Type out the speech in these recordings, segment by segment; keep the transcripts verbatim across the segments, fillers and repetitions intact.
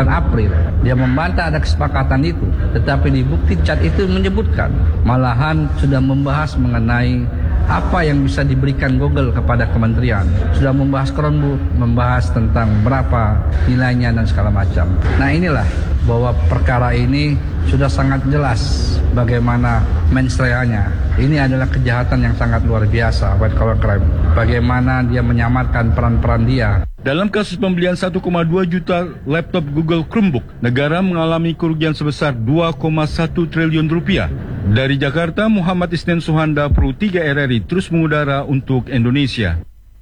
April dia membantah ada kesepakatan itu, tetapi di bukti cat itu menyebutkan malahan sudah membahas mengenai apa yang bisa diberikan Google kepada kementerian, sudah membahas Chromebook, membahas tentang berapa nilainya dan segala macam. Nah inilah bahwa perkara ini sudah sangat jelas bagaimana mensreanya. Ini adalah kejahatan yang sangat luar biasa, white collar crime. Bagaimana dia menyamarkan peran-peran dia. Dalam kasus pembelian satu koma dua juta laptop Google Chromebook, negara mengalami kerugian sebesar dua koma satu triliun rupiah. Dari Jakarta, Muhammad Isnen Suhanda, Pro tiga R R I, terus mengudara untuk Indonesia.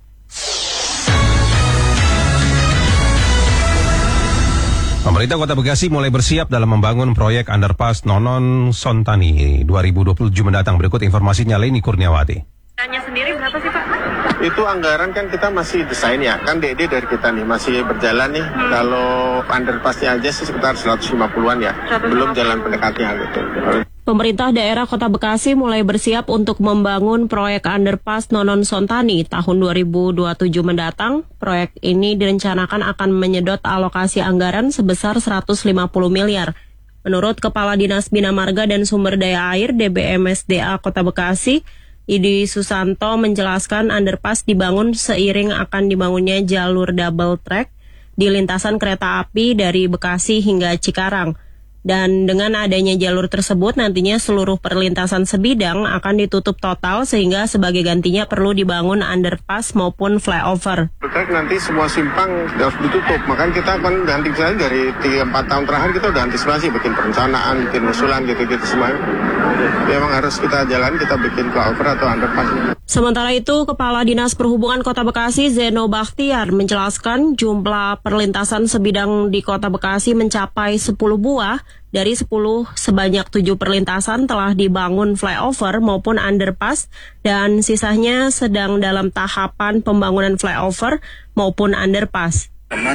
Pemerintah Kota Bekasi mulai bersiap dalam membangun proyek underpass Nonon Sontani dua ribu dua puluh tujuh mendatang. Berikut informasinya Leni Kurniawati. Tanya sendiri berapa sih Pak? Itu anggaran kan kita masih desain ya, kan D D dari kita nih masih berjalan nih. Hmm. Kalau underpassnya aja sih sekitar seratus lima puluhan ya, seratus lima puluh. Belum jalan pendekatnya gitu. Pemerintah daerah Kota Bekasi mulai bersiap untuk membangun proyek underpass Nonon Sontani tahun dua ribu dua puluh tujuh mendatang. Proyek ini direncanakan akan menyedot alokasi anggaran sebesar seratus lima puluh miliar. Menurut Kepala Dinas Bina Marga dan Sumber Daya Air D B M S D A Kota Bekasi, Idi Susanto menjelaskan underpass dibangun seiring akan dibangunnya jalur double track di lintasan kereta api dari Bekasi hingga Cikarang. Dan dengan adanya jalur tersebut nantinya seluruh perlintasan sebidang akan ditutup total sehingga sebagai gantinya perlu dibangun underpass maupun flyover. Berarti nanti semua simpang harus ditutup, makanya kita akan antisipasi dari tiga empat tahun terakhir kita udah antisipasi bikin perencanaan, bikin usulan gitu-gitu semua. Memang harus kita jalan, kita bikin flyover atau underpass. Sementara itu, Kepala Dinas Perhubungan Kota Bekasi Zeno Bakhtiar menjelaskan jumlah perlintasan sebidang di Kota Bekasi mencapai sepuluh buah. Dari sepuluh, sebanyak tujuh perlintasan telah dibangun flyover maupun underpass dan sisanya sedang dalam tahapan pembangunan flyover maupun underpass.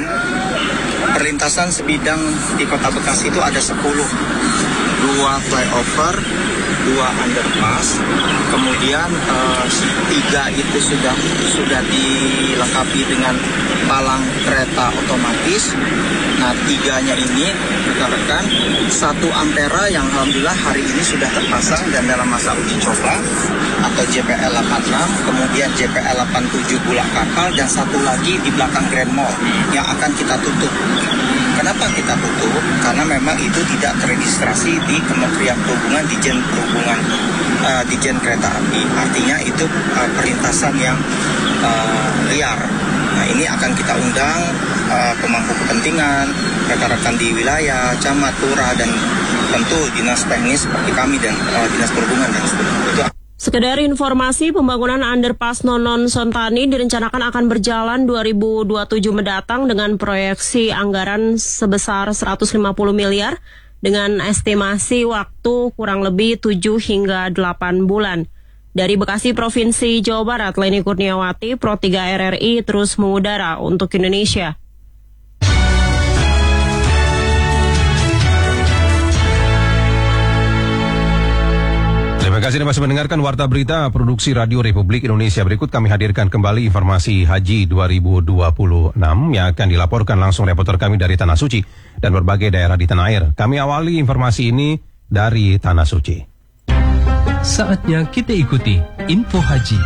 Perlintasan sebidang di Kota Bekasi itu ada sepuluh. Dua flyover, dua underpass, kemudian eh, tiga itu sudah sudah dilengkapi dengan palang kereta otomatis. Nah, tiganya ini rekan-rekan satu ampera yang alhamdulillah hari ini sudah terpasang dan dalam masa uji coba atau J P L delapan puluh enam, kemudian J P L delapan puluh tujuh Bulak Kapal dan satu lagi di belakang Grand Mall yang akan kita tutup. Kenapa kita tutup? Karena memang itu tidak teregistrasi di Kementerian Perhubungan, Dijen Perhubungan, uh, Dijen Kereta Api. Artinya itu uh, perlintasan yang uh, liar. Nah, ini akan kita undang uh, pemangku kepentingan, rekan-rekan di wilayah, camat, lurah, dan tentu dinas teknis seperti kami dan uh, dinas perhubungan dan sebagainya. Sekedar informasi, pembangunan underpass Nonon Sontani direncanakan akan berjalan dua ribu dua puluh tujuh mendatang dengan proyeksi anggaran sebesar seratus lima puluh miliar dengan estimasi waktu kurang lebih tujuh hingga delapan bulan. Dari Bekasi, Provinsi Jawa Barat, Leni Kurniawati, Pro tiga R R I terus mengudara untuk Indonesia. Terima kasih Anda masih mendengarkan Warta Berita Produksi Radio Republik Indonesia. Berikut kami hadirkan kembali informasi Haji dua ribu dua puluh enam yang akan dilaporkan langsung reporter kami dari Tanah Suci dan berbagai daerah di tanah air. Kami awali informasi ini dari Tanah Suci. Saatnya kita ikuti Info Haji.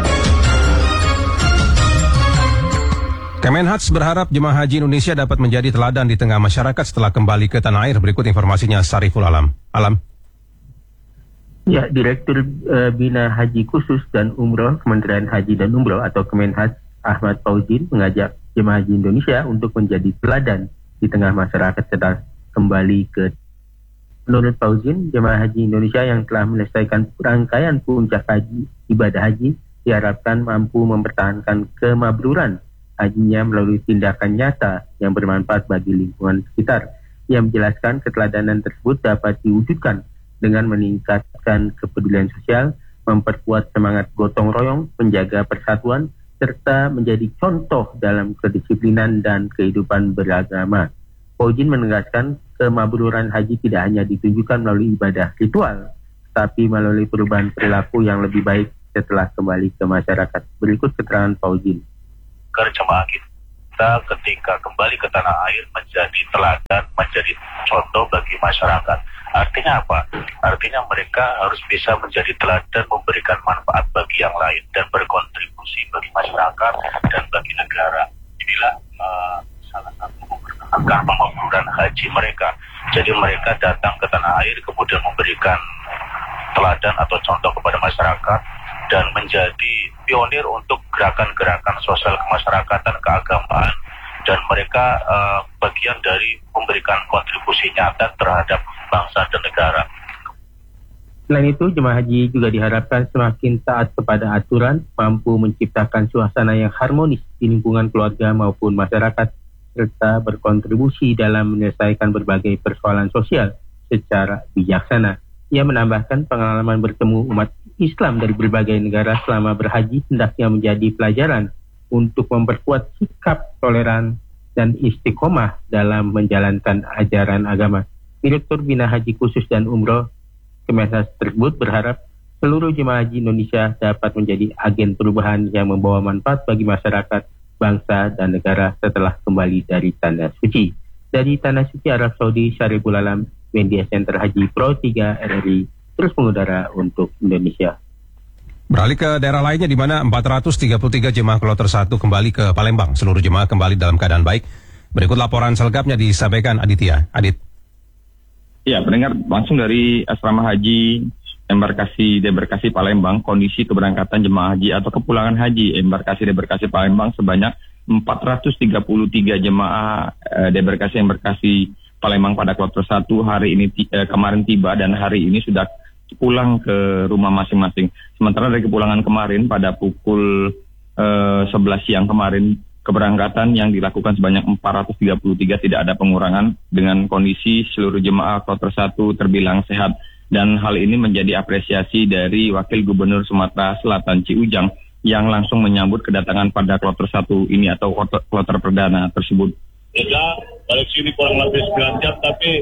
Kemenhats berharap jemaah haji Indonesia dapat menjadi teladan di tengah masyarakat setelah kembali ke tanah air. Berikut informasinya Sariful Alam. Alam. Ya, Direktur uh, Bina Haji Khusus dan Umroh Kementerian Haji dan Umroh atau Kemenhats Ahmad Fauzin mengajak jemaah haji Indonesia untuk menjadi teladan di tengah masyarakat setelah kembali ke. Menurut Fauzin, jemaah haji Indonesia yang telah menyelesaikan rangkaian puncak haji, ibadah haji, diharapkan mampu mempertahankan kemabruran hajinya melalui tindakan nyata yang bermanfaat bagi lingkungan sekitar. Ia menjelaskan keteladanan tersebut dapat diwujudkan dengan meningkatkan kepedulian sosial, memperkuat semangat gotong royong, menjaga persatuan, serta menjadi contoh dalam kedisiplinan dan kehidupan beragama. Fauzin menegaskan kemabruran haji tidak hanya ditunjukkan melalui ibadah ritual, tapi melalui perubahan perilaku yang lebih baik setelah kembali ke masyarakat. Berikut keterangan Fauzin. Agar jemaah kita kita ketika kembali ke tanah air menjadi teladan, menjadi contoh bagi masyarakat. Artinya apa? Artinya mereka harus bisa menjadi teladan, memberikan manfaat bagi yang lain dan berkontribusi bagi masyarakat dan bagi negara. Inilah uh, salah satu agar pemakmuran haji mereka. Jadi mereka datang ke tanah air kemudian memberikan teladan atau contoh kepada masyarakat dan menjadi pionir untuk gerakan-gerakan sosial kemasyarakatan, keagamaan, dan mereka uh, bagian dari memberikan kontribusi nyata terhadap bangsa dan negara. Selain itu, jemaah haji juga diharapkan semakin taat kepada aturan, mampu menciptakan suasana yang harmonis di lingkungan keluarga maupun masyarakat, serta berkontribusi dalam menyelesaikan berbagai persoalan sosial secara bijaksana. Ia menambahkan pengalaman bertemu umat Islam dari berbagai negara selama berhaji hendaknya menjadi pelajaran untuk memperkuat sikap toleran dan istiqomah dalam menjalankan ajaran agama. Direktur Bina Haji Khusus dan Umroh Kemenhas tersebut berharap seluruh jemaah haji Indonesia dapat menjadi agen perubahan yang membawa manfaat bagi masyarakat, bangsa, dan negara setelah kembali dari Tanah Suci. Dari Tanah Suci Arab Saudi, Syariful Alam, Media Center Haji Pro tiga R R I, terus mengudara untuk Indonesia. Beralih ke daerah lainnya di mana empat ratus tiga puluh tiga jemaah kloter satu kembali ke Palembang. Seluruh jemaah kembali dalam keadaan baik. Berikut laporan selengkapnya disampaikan Aditya. Adit. Ya, pendengar langsung dari Asrama Haji Embarkasi Debarkasi Palembang, kondisi keberangkatan jemaah haji atau kepulangan haji Embarkasi Debarkasi Palembang sebanyak empat ratus tiga puluh tiga jemaah eh, Debarkasi Embarkasi Palembang pada kloter satu hari ini eh, kemarin tiba dan hari ini sudah pulang ke rumah masing-masing. Sementara dari kepulangan kemarin pada pukul eh, sebelas siang kemarin, keberangkatan yang dilakukan sebanyak empat ratus tiga puluh tiga, tidak ada pengurangan, dengan kondisi seluruh jemaah kloter satu terbilang sehat. Dan hal ini menjadi apresiasi dari Wakil Gubernur Sumatera Selatan Ci Ujang yang langsung menyambut kedatangan pada kloter satu ini atau kloter, kloter perdana tersebut. Ya, balik sini kurang lebih sembilan jam, tapi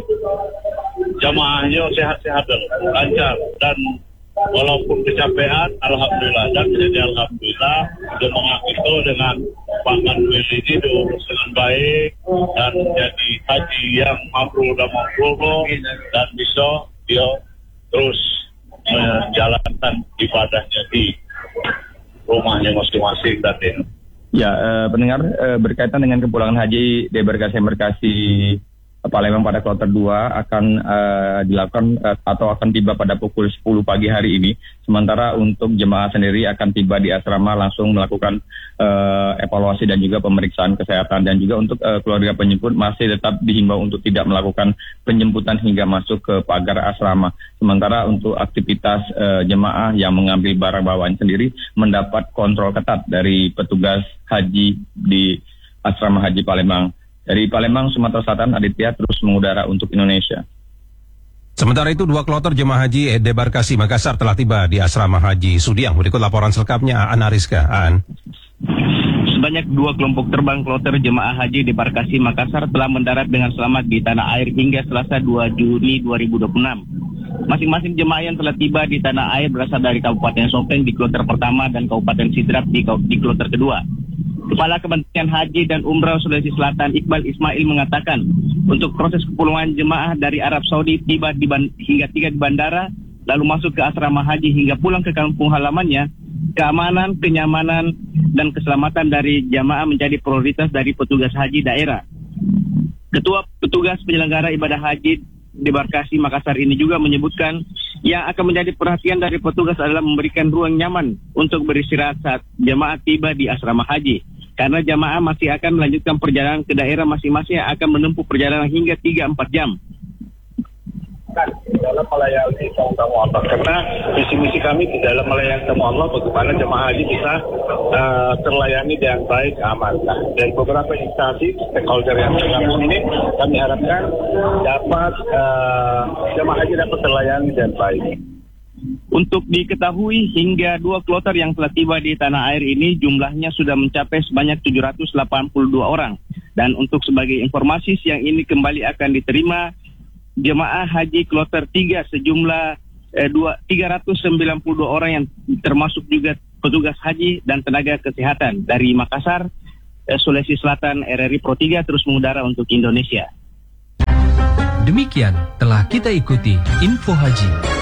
jamaahnya sehat-sehat dan lancar. Dan walaupun kecapean, alhamdulillah. Dan jadi alhamdulillah, jemaah itu dengan Pak Manuel ini diurus dengan baik dan jadi haji yang mabrur dan mabrur dan bisa dia terus menjalankan ibadahnya di rumahnya masing-masing dan di Ya, eh, pendengar, eh, berkaitan dengan kepulangan haji Debarkasi Embarkasi Palembang pada kloter dua akan eh, dilakukan eh, atau akan tiba pada pukul sepuluh pagi hari ini. Sementara untuk jemaah sendiri akan tiba di asrama langsung melakukan eh, evaluasi dan juga pemeriksaan kesehatan. Dan juga untuk eh, keluarga penjemput masih tetap dihimbau untuk tidak melakukan penjemputan hingga masuk ke pagar asrama. Sementara untuk aktivitas eh, jemaah yang mengambil barang bawaan sendiri mendapat kontrol ketat dari petugas haji di Asrama Haji Palembang. Dari Palembang, Sumatera Selatan, Aditya terus mengudara untuk Indonesia. Sementara itu, dua kloter jemaah haji Debarkasi Makassar telah tiba di Asrama Haji Sudiang. Berikut laporan selengkapnya, Aan Ariska. Aan. Sebanyak dua kelompok terbang kloter jemaah haji Debarkasi Makassar telah mendarat dengan selamat di tanah air hingga Selasa dua Juni dua ribu dua puluh enam. Masing-masing jemaah yang telah tiba di tanah air berasal dari Kabupaten Sopeng di kloter pertama dan Kabupaten Sidrap di, di kloter kedua. Kepala Kementerian Haji dan Umrah Sulawesi Selatan Iqbal Ismail mengatakan untuk proses kepulangan jemaah dari Arab Saudi tiba di ban- hingga tiga di bandara, lalu masuk ke asrama haji hingga pulang ke kampung halamannya, keamanan, kenyamanan, dan keselamatan dari jemaah menjadi prioritas dari petugas haji daerah. Ketua Petugas Penyelenggara Ibadah Haji Debarkasi Makassar ini juga menyebutkan yang akan menjadi perhatian dari petugas adalah memberikan ruang nyaman untuk beristirahat saat jemaah tiba di asrama haji. Karena jamaah masih akan melanjutkan perjalanan ke daerah masing-masing yang akan menempuh perjalanan hingga tiga sampai empat jam. Di dalam melayani tamu Allah, karena visi-misi kami di dalam melayani tamu Allah bagaimana jemaah haji bisa uh, terlayani dengan baik, aman. Nah, dari beberapa instansi stakeholder yang tergabung ini kami harapkan dapat uh, jemaah haji dapat terlayani dengan baik. Untuk diketahui, hingga dua kloter yang telah tiba di tanah air ini jumlahnya sudah mencapai sebanyak tujuh ratus delapan puluh dua orang. Dan untuk sebagai informasi, siang ini kembali akan diterima jemaah haji kloter tiga sejumlah eh, tiga ratus sembilan puluh dua orang yang termasuk juga petugas haji dan tenaga kesehatan dari Makassar, eh, Sulawesi Selatan, R R I Pro tiga terus mengudara untuk Indonesia. Demikian telah kita ikuti Info Haji.